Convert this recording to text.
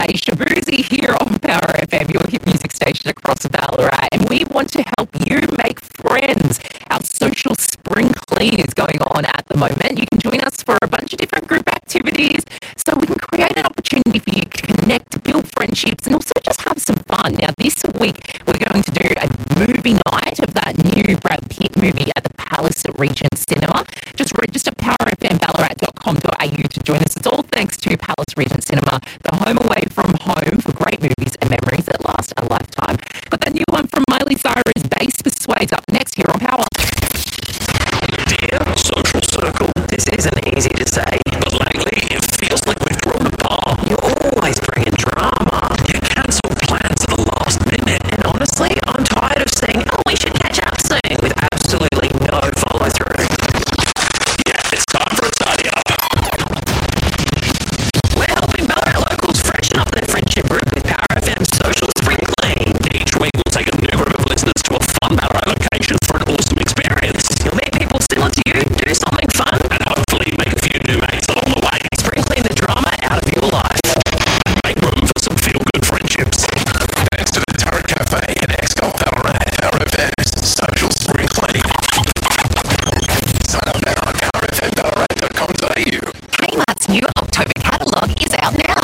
Shabuzi here on Power FM, your hit music station across Ballarat, and we want to help you make friends. Our social spring clean is going on at the moment. You can join us for a bunch of different group activities so we can create an opportunity for you to connect, build friendships, and also just have some fun. Now, this week, we're going to do a movie night of that new Brad Pitt movie at the Palace at Regent Cinema. Just register powerfmballarat.com.au to join us. It's all thanks to Palace Regent Cinema, the home away from home for great movies and memories that last a lifetime. Got that new one from Miley Cyrus, Bass Persuades, up next here on Power. Dear social circle, this isn't easy to say, but lately it feels like we've grown apart. You're always bringing drama. You cancel plans at the last minute, and honestly, I'm tired of saying, oh, we should catch up soon, with absolutely no follow-through. Yeah, it's time for a tidy up. We're helping Ballarat locals freshen up their friendship group with Power FM's Social Spring Clean. Each week we'll take a new group of listeners to a fun Ballarat location for an awesome experience. You'll meet people similar to you, do something fun, and hopefully make a few new mates along the way. Spring clean the drama out of your life. And make room for some feel-good friendships. Thanks to the Turret Cafe and X-Golf Ballarat, Power FM's Social Spring Clean. Sign up now on powerfmballarat.com.au. Kmart's new October catalogue is out now.